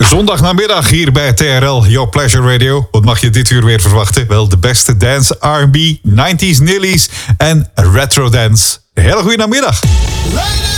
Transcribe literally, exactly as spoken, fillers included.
Zondagnamiddag hier bij T R L, Your Pleasure Radio. Wat mag je dit uur weer verwachten? Wel, de beste dance, R en B, nineties nillies en retro dance. Hele goede namiddag.